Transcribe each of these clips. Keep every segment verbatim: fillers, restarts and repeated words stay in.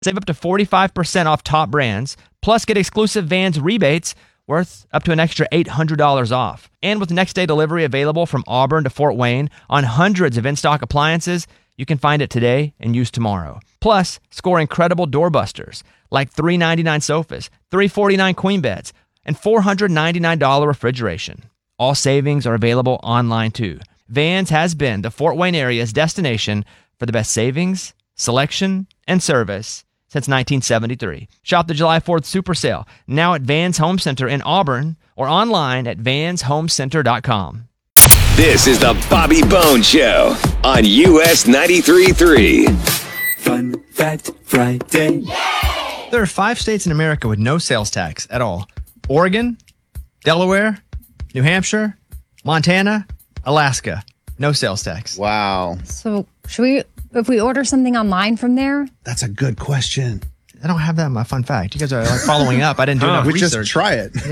Save up to forty-five percent off top brands, plus get exclusive Vans rebates worth up to an extra eight hundred dollars off. And with next-day delivery available from Auburn to Fort Wayne on hundreds of in-stock appliances, you can find it today and use tomorrow. Plus, score incredible doorbusters like three ninety-nine sofas, three forty-nine queen beds, and four hundred ninety-nine dollars refrigeration. All savings are available online too. Vans has been the Fort Wayne area's destination for the best savings, selection, and service since nineteen seventy-three. Shop the July fourth Super Sale now at Vans Home Center in Auburn or online at vans home center dot com. This is the Bobby Bone Show on U S ninety-three point three. Fun Fact Friday. There are five states in America with no sales tax at all. Oregon, Delaware, New Hampshire, Montana, Alaska. No sales tax. Wow. So should we, if we order something online from there? That's a good question. I don't have that in my fun fact. You guys are like following up. I didn't do enough We research. just try it.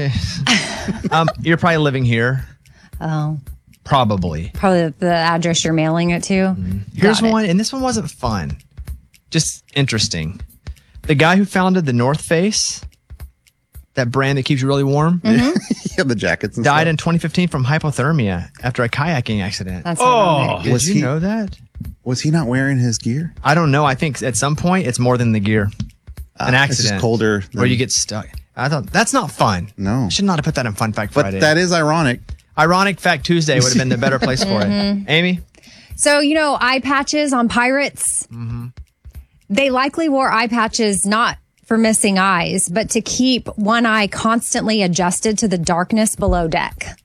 um, you're probably living here. Oh, Probably. probably the address you're mailing it to. Here's Got it. one, and this one wasn't fun. Just interesting. The guy who founded the North Face, that brand that keeps you really warm, Yeah, the jackets and died stuff. in twenty fifteen from hypothermia after a kayaking accident. That's Oh. ironic. Did Was you he- know that? Was he not wearing his gear? I don't know. I think at some point it's more than the gear. An Uh, it's just accident. colder Where than- you get stuck. I thought that's not fun. No. I should not have put that in Fun Fact But Friday. that is ironic. Ironic Fact Tuesday would have been the better place for it. Amy? So, you know, eye patches on pirates, they likely wore eye patches not for missing eyes, but to keep one eye constantly adjusted to the darkness below deck.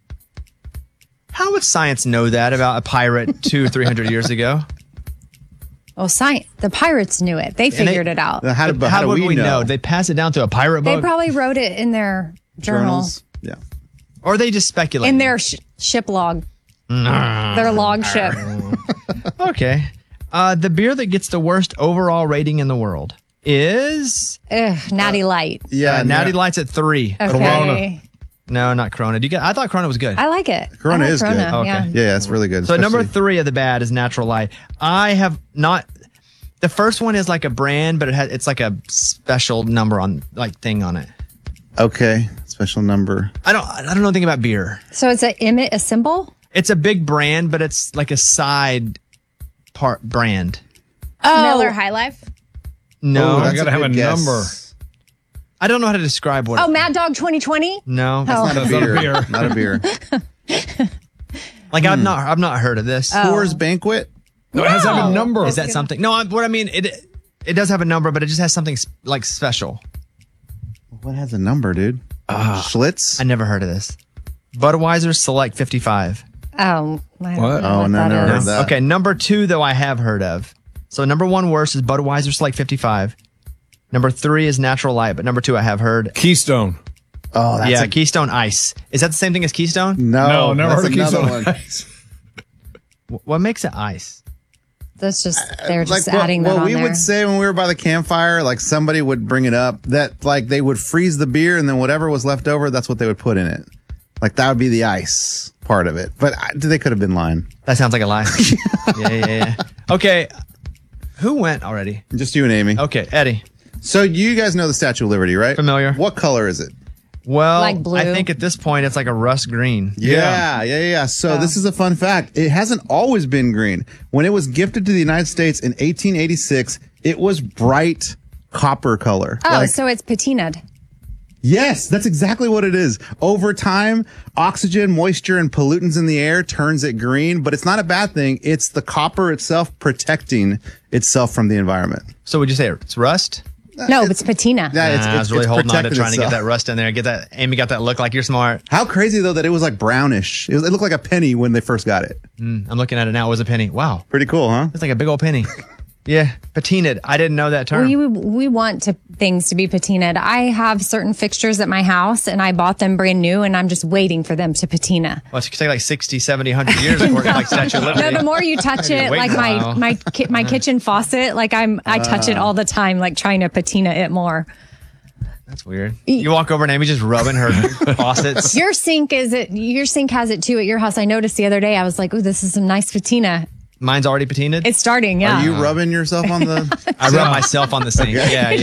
How would science know that about a pirate two, three hundred years ago? Well, science, the pirates knew it. They they- figured it out. How, But do, how, do would we, we know? know? They pass it down to a pirate They book? probably wrote it in their journal, Yeah. Or they just speculate? in their sh- ship log, their log ship. Okay. Uh, the beer that gets the worst overall rating in the world is Ugh, Natty Light. Yeah. uh, Natty Lights at three. Okay. No, not Corona. Do you get? I thought Corona was good. I like it. Corona I like is good. Corona, Okay. Yeah. Yeah, it's really good. So number especially- three of the bad is Natural Light. I have not. The first one is like a brand, but it has it's like a special number on like thing on it. Okay. Special number. I don't. I don't know anything about beer. So it's a emit a symbol. It's a big brand, but it's like a side part brand. Oh, Miller High Life. No, Ooh, that's gotta have good a guess. number. I don't know how to describe what. oh, it, Mad Dog twenty twenty. no, Oh. Not a That's not a beer. beer. Not a beer. like I've not. I've not heard of this. Coors Banquet. No, it has to have a number. Is that something? No, I, what I mean it. It does have a number, but it just has something s- like special. What has a number, dude? Schlitz? I never heard of this. Budweiser Select fifty-five. Oh, I don't What? know Oh, what no, that never heard is. that. Okay, number two though I have heard of. So number one worst is Budweiser Select fifty-five. Number three is Natural Light, but number two I have heard. Keystone. Oh, that's yeah, a, Keystone Ice. Is that the same thing as Keystone? no. No, never that's heard of another Keystone. one. Wh- What makes it ice? That's just they're just Like what, adding what that on we there. would say when we were by the campfire, like somebody would bring it up that like they would freeze the beer and then whatever was left over, that's what they would put in it. Like that would be the ice part of it. But I, they could have been lying. That sounds like a lie. yeah, yeah, yeah. Okay, who went already? Just you and Amy. Okay, Eddie. So you guys know the Statue of Liberty, right? Familiar. What color is it? Well, Like blue? I think at this point it's like a rust green. Yeah, yeah, yeah. yeah. So this is a fun fact. It hasn't always been green. When it was gifted to the United States in eighteen eighty-six, it was bright copper color. oh, Like- so it's patinaed. yes, that's exactly what it is. Over time, oxygen, moisture, and pollutants in the air turns it green, but it's not a bad thing. It's the copper itself protecting itself from the environment. So would you say it's rust? No, it's patina. Yeah, it's, Nah, it's, I was really it's holding on to protecting trying to get itself. that rust in there. Get that. Amy got that look like you're smart. How crazy though that it was like brownish. It, was, it looked like a penny when they first got it. Mm, I'm looking at it now. It was a penny. Wow, Pretty cool, huh? it's like a big old penny. Yeah, patinaed. I didn't know that term. We, we want to, things to be patinaed. I have certain fixtures at my house and I bought them brand new and I'm just waiting for them to patina. Well, it could take like sixty, seventy, one hundred years before it like Statue of No, Liberty. the more you touch it, wait like a my while. my ki- my kitchen faucet, like I'm I touch it all the time, like trying to patina it more. That's weird. You walk over and Amy just rubbing her faucets. Your sink is it? Your sink has it too at your house. I noticed the other day. I was like, "Oh, this is some nice patina." Mine's already patinaed. It's starting, yeah. Are you rubbing yourself on the? I rub myself on the sink. Okay. Yeah,